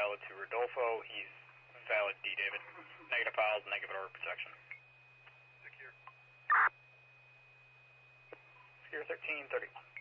valid to Rodolfo. He's valid D, David. Negative files, negative order protection. Secure. Secure 1330.